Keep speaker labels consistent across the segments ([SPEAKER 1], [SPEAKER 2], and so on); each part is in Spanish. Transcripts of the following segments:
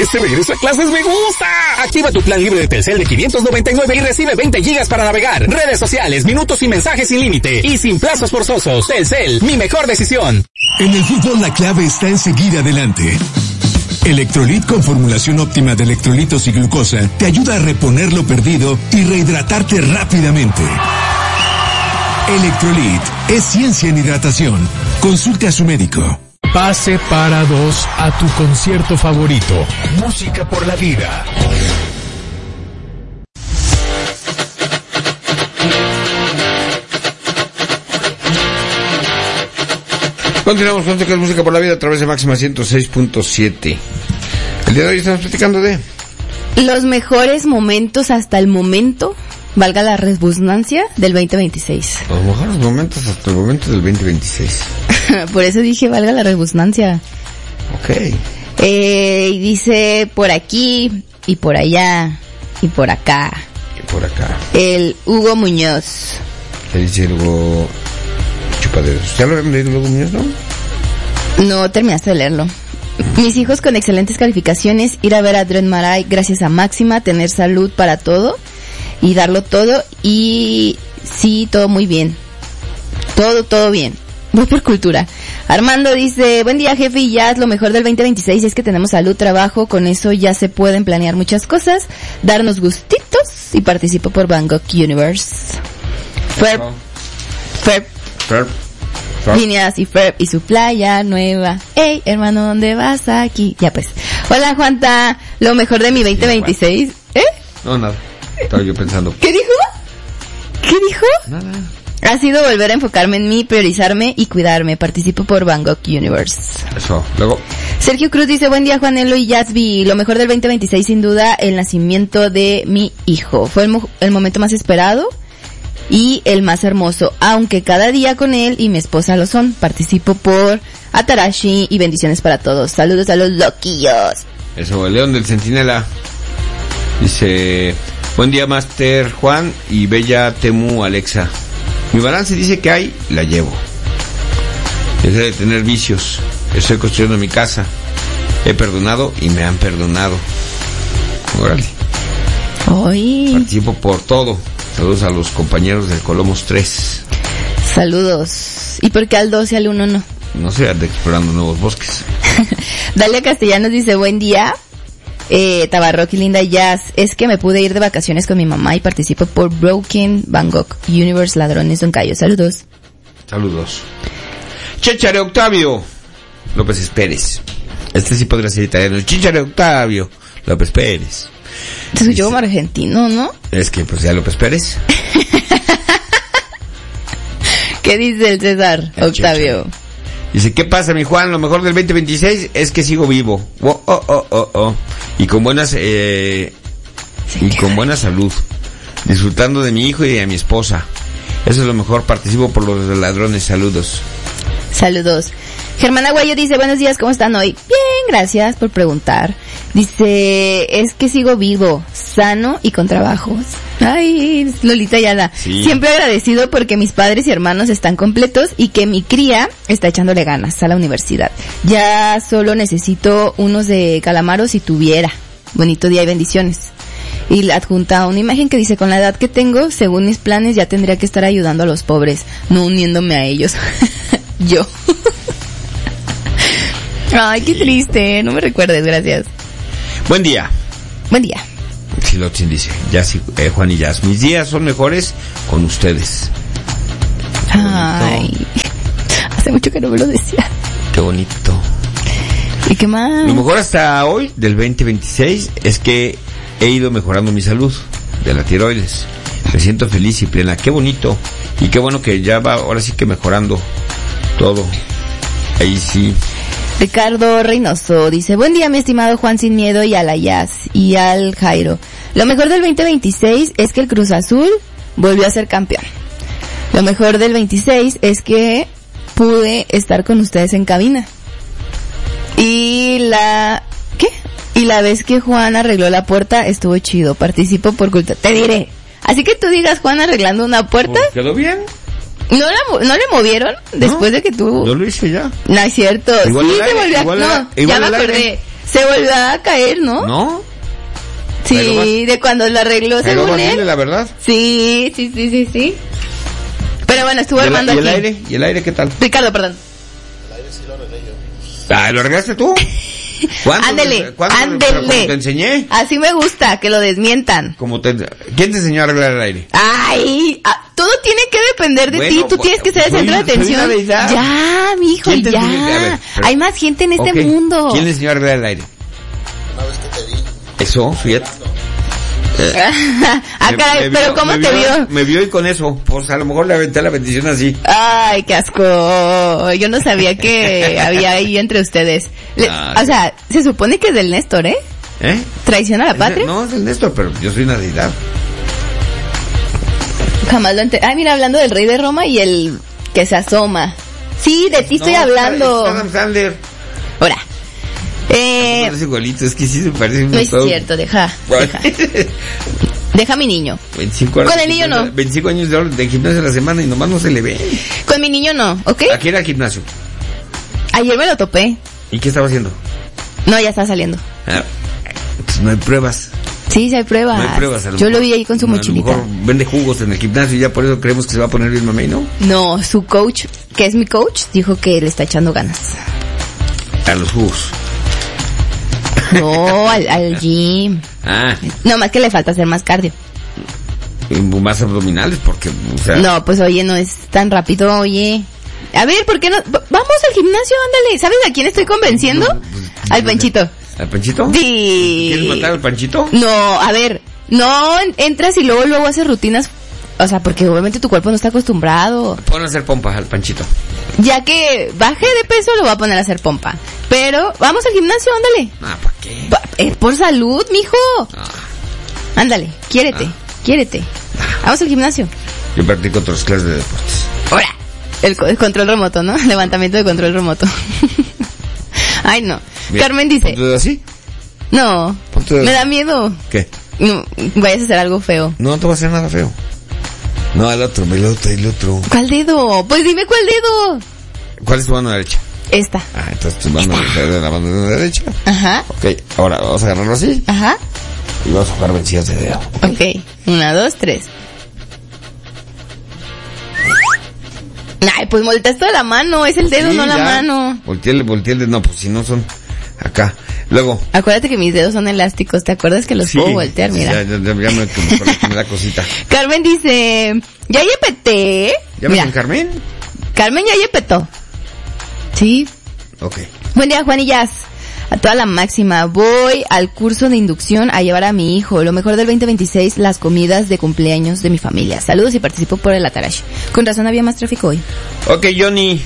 [SPEAKER 1] Este regreso a clases me gusta. Activa tu plan libre de Telcel de 599 y recibe 20 gigas para navegar, redes sociales, minutos y mensajes sin límite y sin plazos forzosos. Telcel, mi mejor decisión.
[SPEAKER 2] En el fútbol la clave está en seguir adelante. Electrolit con formulación óptima de electrolitos y glucosa te ayuda a reponer lo perdido y rehidratarte rápidamente. Electrolit es ciencia en hidratación. Consulte a su médico.
[SPEAKER 3] Pase para dos a tu concierto favorito. Música por la vida.
[SPEAKER 4] Continuamos con que es Música por la Vida a través de Máxima 106.7. El día de hoy estamos platicando de
[SPEAKER 5] los mejores momentos hasta el momento, valga la redundancia, del 2026.
[SPEAKER 4] Los mejores momentos hasta el momento del 2026.
[SPEAKER 5] Por eso dije valga la redundancia.
[SPEAKER 4] Ok.
[SPEAKER 5] Y dice por aquí y por allá y por acá.
[SPEAKER 4] Y por acá.
[SPEAKER 5] El Hugo Muñoz.
[SPEAKER 4] ¿Qué dice el Hugo Chupaderos? ¿Ya lo habíamos leído el Hugo Muñoz, no?
[SPEAKER 5] No terminaste de leerlo. Mis hijos con excelentes calificaciones, ir a ver a Dred Maray gracias a Máxima, tener salud para todo y darlo todo y sí, todo muy bien. Todo bien. Voy por cultura. Armando dice, buen día jefe y Jazz, lo mejor del 2026 es que tenemos salud, trabajo, con eso ya se pueden planear muchas cosas, darnos gustitos y participo por Van Gogh Universe. Ferb. Líneas y Ferb y su playa nueva. Ey, hermano, ¿dónde vas aquí? Ya pues. Hola Juanta, lo mejor de mi 2026. ¿Eh?
[SPEAKER 4] No, nada. Estaba yo pensando.
[SPEAKER 5] ¿Qué dijo?
[SPEAKER 4] Nada.
[SPEAKER 5] Ha sido volver a enfocarme en mí, priorizarme y cuidarme. Participo por Van Gogh Universe.
[SPEAKER 4] Eso, luego.
[SPEAKER 5] Sergio Cruz dice, buen día Juanelo y Yatsby. Lo mejor del 2026 sin duda el nacimiento de mi hijo. Fue el momento más esperado y el más hermoso, aunque cada día con él y mi esposa lo son. Participo por Atarashi y bendiciones para todos. Saludos a los loquillos.
[SPEAKER 4] Eso, el León del Centinela dice, buen día Master Juan y Bella Temu Alexa. Mi balance dice que hay, la llevo. Dejé de tener vicios. Estoy construyendo mi casa. He perdonado y me han perdonado. Órale.
[SPEAKER 5] Hoy.
[SPEAKER 4] Participo por todo. Saludos a los compañeros del Colomos 3.
[SPEAKER 5] Saludos. ¿Y por qué al 2 y al 1 no?
[SPEAKER 4] No sé, ande explorando nuevos bosques.
[SPEAKER 5] Dalia Castellanos dice, buen día. Tabarrock y Linda Jazz, es que me pude ir de vacaciones con mi mamá y participo por Broken Van Gogh Universe Ladrones Don Cayo. Saludos.
[SPEAKER 4] Chichare Octavio López Pérez. Este sí podría ser italiano. Chichare Octavio López Pérez.
[SPEAKER 5] Se escuchó como argentino, ¿no?
[SPEAKER 4] Es que pues ya López Pérez.
[SPEAKER 5] ¿Qué dice el César Octavio?
[SPEAKER 4] Chichare. Dice, ¿qué pasa mi Juan? Lo mejor del 2026 es que sigo vivo. Y con buenas buena salud. Disfrutando de mi hijo y de mi esposa. Eso es lo mejor. Participo por los ladrones. Saludos. Germán Aguayo dice, buenos días, ¿cómo están hoy? Bien, gracias por preguntar. Dice, es que sigo vivo, sano y con trabajos. Ay, Lolita Ayala. Sí. Siempre agradecido porque mis padres y hermanos están completos y que mi cría está echándole ganas a la universidad. Ya solo necesito unos de calamaros si tuviera. Bonito día y bendiciones. Y le adjunta una imagen que dice, con la edad que tengo, según mis planes, ya tendría que estar ayudando a los pobres, no uniéndome a ellos. Yo. Ay, qué triste, no me recuerdes, gracias. Buen día. Silotzin dice, Juan y Jazz, mis días son mejores con ustedes.
[SPEAKER 5] Ay, hace mucho que no me lo decía.
[SPEAKER 4] Qué bonito.
[SPEAKER 5] ¿Y qué más?
[SPEAKER 4] Lo mejor hasta hoy, del 2026, es que he ido mejorando mi salud de la tiroides. Me siento feliz y plena. Qué bonito. Y qué bueno que ya va, ahora sí que mejorando todo. Ahí sí.
[SPEAKER 5] Ricardo Reynoso dice, buen día mi estimado Juan Sin Miedo y a la Jazz y al Jairo. Lo mejor del 2026 es que el Cruz Azul volvió a ser campeón. Lo mejor del 26 es que pude estar con ustedes en cabina. Y la vez que Juan arregló la puerta estuvo chido. Participo por cultura. Te diré. Así que tú digas Juan arreglando una puerta.
[SPEAKER 4] Pues quedó bien.
[SPEAKER 5] ¿No le movieron después de que tú...?
[SPEAKER 4] Yo lo hice ya.
[SPEAKER 5] No es cierto.
[SPEAKER 4] Igual
[SPEAKER 5] sí se volvió a... No, ya me acordé. Se volvió a caer, ¿no?
[SPEAKER 4] ¿No?
[SPEAKER 5] Sí, de cuando lo arregló según él.
[SPEAKER 4] La verdad.
[SPEAKER 5] Sí. Pero bueno, estuvo armando aquí.
[SPEAKER 4] ¿Y el aire qué tal?
[SPEAKER 5] Ricardo, perdón.
[SPEAKER 6] El aire sí lo arreglé yo.
[SPEAKER 4] ¿Lo arreglaste tú?
[SPEAKER 5] Ándele.
[SPEAKER 4] ¿Cuándo te enseñé?
[SPEAKER 5] Así me gusta, que lo desmientan.
[SPEAKER 4] ¿Quién te enseñó a arreglar el aire?
[SPEAKER 5] Ay, todo tiene que depender de ti. Tú tienes que ser el centro de atención. Ya, mijo, ya. Hay más gente en este mundo.
[SPEAKER 4] ¿Quién le enseñó a arreglar el aire?
[SPEAKER 6] Una vez que te vi.
[SPEAKER 4] Eso, fíjate.
[SPEAKER 5] Caray, pero ¿cómo te vio?
[SPEAKER 4] Me vio y con eso, pues a lo mejor le aventé la bendición así.
[SPEAKER 5] Ay, qué asco. Yo no sabía que había ahí entre ustedes. O sea, se supone que es del Néstor, ¿eh? ¿Traiciona a la patria?
[SPEAKER 4] No, es del Néstor, pero yo soy una deidad.
[SPEAKER 5] Jamás lo enteré. Ay, mira, hablando del rey de Roma y el que se asoma. Sí, de ti estoy hablando.
[SPEAKER 4] Adam Sandler.
[SPEAKER 5] Ahora.
[SPEAKER 4] Es igualito, es que sí se parece un
[SPEAKER 5] No es cierto, deja. Deja a mi niño.
[SPEAKER 4] 25
[SPEAKER 5] Con el niño no.
[SPEAKER 4] 25 años de gimnasio a la semana y nomás no se le ve.
[SPEAKER 5] Con mi niño no, ¿ok?
[SPEAKER 4] ¿A qué era el gimnasio?
[SPEAKER 5] Ayer me lo topé.
[SPEAKER 4] ¿Y qué estaba haciendo?
[SPEAKER 5] No, ya está saliendo.
[SPEAKER 4] Pues no hay pruebas.
[SPEAKER 5] Sí, hay pruebas.
[SPEAKER 4] No hay pruebas.
[SPEAKER 5] Yo lo vi ahí con su mochilita.
[SPEAKER 4] A lo mejor vende jugos en el gimnasio y ya por eso creemos que se va a poner bien mamey, ¿no?
[SPEAKER 5] No, su coach, que es mi coach, dijo que le está echando ganas.
[SPEAKER 4] A los jugos.
[SPEAKER 5] No, al gym. No, más que le falta hacer más cardio.
[SPEAKER 4] Más abdominales, porque, o sea...
[SPEAKER 5] No, pues oye, no es tan rápido, oye. A ver, ¿por qué no? Vamos al gimnasio, ándale. ¿Sabes a quién estoy convenciendo? Al Panchito.
[SPEAKER 4] ¿Al Panchito?
[SPEAKER 5] Sí.
[SPEAKER 4] ¿Quieres matar al Panchito?
[SPEAKER 5] No, a ver, no entras y luego haces rutinas. O sea, porque obviamente tu cuerpo no está acostumbrado.
[SPEAKER 4] Pon a hacer pompa al Panchito.
[SPEAKER 5] Ya que baje de peso, lo va a poner a hacer pompa. Pero, vamos al gimnasio, ándale.
[SPEAKER 4] ¿Para qué?
[SPEAKER 5] Es por salud, mijo. Ándale, quiérete. Vamos al gimnasio.
[SPEAKER 4] Yo practico otras clases de deportes.
[SPEAKER 5] Ahora, el control remoto, ¿no? Levantamiento de control remoto. Ay, no. Bien. Carmen dice...
[SPEAKER 4] ¿Ponte así?
[SPEAKER 5] No, me da miedo.
[SPEAKER 4] ¿Qué?
[SPEAKER 5] No, vayas a hacer algo feo.
[SPEAKER 4] No te va a hacer nada feo. No, el otro.
[SPEAKER 5] ¿Cuál dedo? Pues dime cuál dedo.
[SPEAKER 4] ¿Cuál es tu mano derecha?
[SPEAKER 5] Esta.
[SPEAKER 4] Entonces tu mano de la mano derecha.
[SPEAKER 5] Ajá.
[SPEAKER 4] Ok, ahora vamos a agarrarlo así.
[SPEAKER 5] Ajá.
[SPEAKER 4] Y vamos a jugar vencidas de dedo.
[SPEAKER 5] Ok, 1, 2, 3. Ay, pues volteas toda la mano, es el dedo, sí, no la mano.
[SPEAKER 4] Volteale, no, pues si no son acá. Luego.
[SPEAKER 5] Acuérdate que mis dedos son elásticos, ¿te acuerdas que los puedo voltear? Mira.
[SPEAKER 4] Ya me da cosita.
[SPEAKER 5] Carmen dice, ¿ya yepeté?
[SPEAKER 4] ¿Ya me Carmen?
[SPEAKER 5] Carmen ya yepetó. Sí.
[SPEAKER 4] Ok.
[SPEAKER 5] Buen día, Juanillas. A toda la máxima. Voy al curso de inducción a llevar a mi hijo. Lo mejor del 2026, las comidas de cumpleaños de mi familia. Saludos y participo por el Atarash. Con razón había más tráfico hoy.
[SPEAKER 4] Ok, Johnny.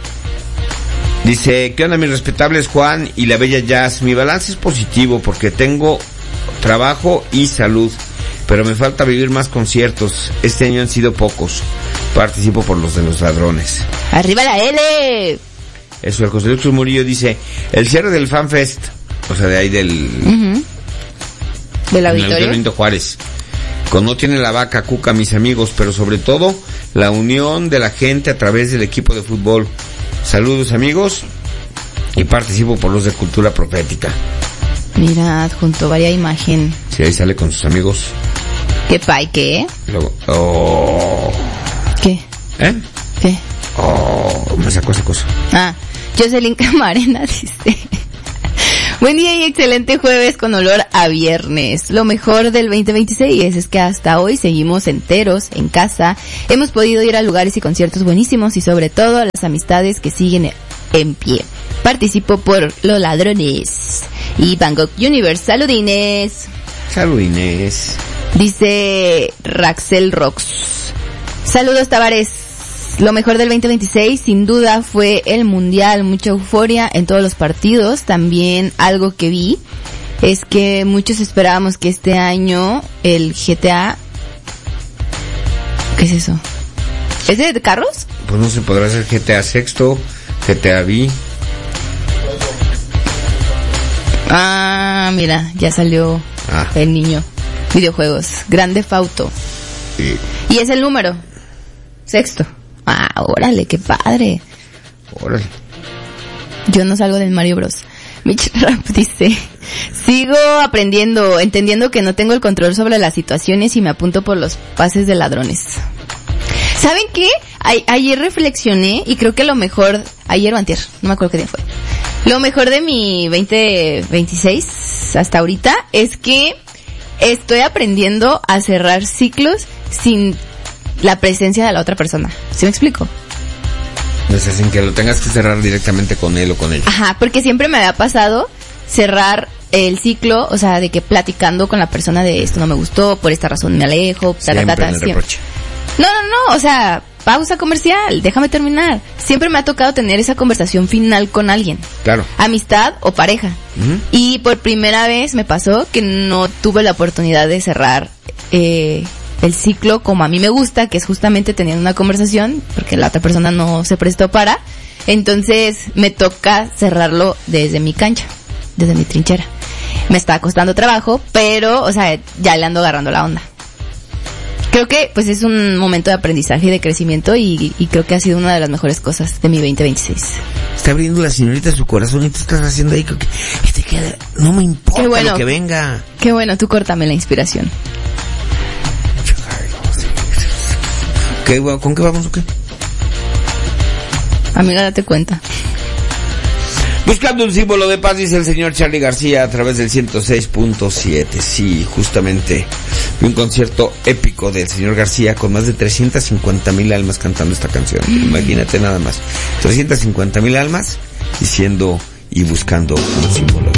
[SPEAKER 4] Dice, ¿qué onda mis respetables Juan y la bella Jazz? Mi balance es positivo porque tengo trabajo y salud, pero me falta vivir más conciertos. Este año han sido pocos. Participo por los de los ladrones.
[SPEAKER 5] ¡Arriba la L!
[SPEAKER 4] Eso, el José Luis Murillo dice, el cierre del FanFest, o sea, de ahí del
[SPEAKER 5] auditorio
[SPEAKER 4] Benito Juárez, con No Tiene la Vaca, Cuca, mis amigos, pero sobre todo la unión de la gente a través del equipo de fútbol. Saludos amigos, y participo por los de Cultura Profética.
[SPEAKER 5] Mira, adjunto varias imagen.
[SPEAKER 4] Sí, ahí sale con sus amigos.
[SPEAKER 5] ¿Qué pay, qué?
[SPEAKER 4] Luego,
[SPEAKER 5] ¿Qué? ¿Qué?
[SPEAKER 4] Me sacó esa cosa.
[SPEAKER 5] Jocelyn Camarena dice, buen día y excelente jueves con olor a viernes. Lo mejor del 2026 es que hasta hoy seguimos enteros en casa. Hemos podido ir a lugares y conciertos buenísimos y sobre todo a las amistades que siguen en pie. Participo por los ladrones y Bangkok Universe. Saludines.
[SPEAKER 4] Saludines.
[SPEAKER 5] Dice Raxel Rox. Saludos Tavares. Lo mejor del 2026 sin duda fue el mundial, mucha euforia en todos los partidos. También algo que vi es que muchos esperábamos que este año el GTA... ¿Qué es eso? ¿Es de carros?
[SPEAKER 4] Pues no se podrá hacer GTA Sexto, GTA V.
[SPEAKER 5] Mira, ya salió el niño. Videojuegos, Grand Theft Auto.
[SPEAKER 4] Sí.
[SPEAKER 5] Y es el número sexto. Órale, qué padre.
[SPEAKER 4] Órale.
[SPEAKER 5] Yo no salgo del Mario Bros. Mitch Rap dice, sigo aprendiendo, entendiendo que no tengo el control sobre las situaciones y me apunto por los pases de ladrones. ¿Saben qué? Ayer reflexioné y creo que lo mejor, ayer o antier, no me acuerdo qué día fue. Lo mejor de mi 2026 hasta ahorita es que estoy aprendiendo a cerrar ciclos sin la presencia de la otra persona. ¿Sí me explico?
[SPEAKER 4] O sea, sin que lo tengas que cerrar directamente con él o con ella.
[SPEAKER 5] Ajá, porque siempre me había pasado cerrar el ciclo, o sea, de que platicando con la persona de esto no me gustó, por esta razón me alejo,
[SPEAKER 4] reproche.
[SPEAKER 5] No, o sea, pausa comercial, déjame terminar. Siempre me ha tocado tener esa conversación final con alguien.
[SPEAKER 4] Claro.
[SPEAKER 5] Amistad o pareja. Uh-huh. Y por primera vez me pasó que no tuve la oportunidad de cerrar el ciclo como a mí me gusta, que es justamente teniendo una conversación, porque la otra persona no se prestó para. Entonces me toca cerrarlo desde mi cancha, desde mi trinchera. Me está costando trabajo, pero, o sea, ya le ando agarrando la onda. Creo que pues es un momento de aprendizaje y de crecimiento y creo que ha sido una de las mejores cosas de mi 2026.
[SPEAKER 4] Está abriendo la señorita su corazón y tú estás haciendo ahí que te queda, no me importa lo que venga.
[SPEAKER 5] Qué bueno, tú córtame la inspiración.
[SPEAKER 4] ¿Con qué vamos o qué?
[SPEAKER 5] Amiga, date cuenta.
[SPEAKER 4] Buscando un símbolo de paz, dice el señor Charly García a través del 106.7. Sí, justamente un concierto épico del señor García con más de 350,000 almas cantando esta canción. Imagínate nada más. 350,000 almas diciendo y buscando un símbolo de